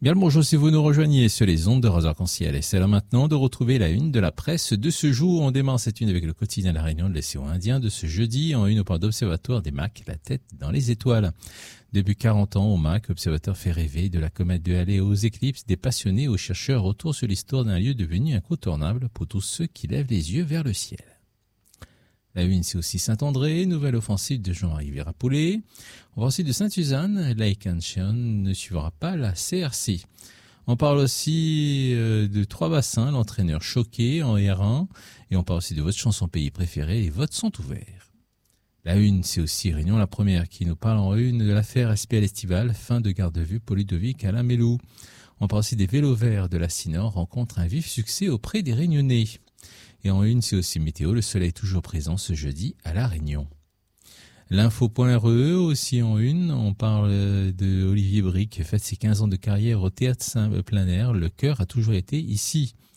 Bien le bonjour si vous nous rejoignez sur les ondes de Radio Arc-en-Ciel. Et c'est là maintenant de retrouver la une de la presse de ce jour. On démarre cette une avec le quotidien La Réunion de l'océan Indien de ce jeudi en une au point d'observatoire des MAC, la tête dans les étoiles. Depuis 40 ans, au MAC, l'observateur fait rêver de la comète de Halley aux éclipses, des passionnés aux chercheurs autour sur l'histoire d'un lieu devenu incontournable pour tous ceux qui lèvent les yeux vers le ciel. La une, c'est aussi Saint-André, nouvelle offensive de Jean-Marie Vérapoulet. On va aussi de Sainte-Suzanne, Laikanchion ne suivra pas la CRC. On parle aussi de Trois-Bassins, l'entraîneur choqué en R1. Et on parle aussi de votre chanson pays préférée, les votes sont ouverts. La une, c'est aussi Réunion la première qui nous parle en une de l'affaire SPL Estival, fin de garde à vue pour Ludovic Alain Mélou. On parle aussi des vélos verts de la Sinor, rencontre un vif succès auprès des Réunionnais. Et en une, c'est aussi météo, le soleil toujours présent ce jeudi à La Réunion. L'info.re aussi en une, on parle de Olivier Bric qui fête ses 15 ans de carrière au théâtre plein air. Le cœur a toujours été ici.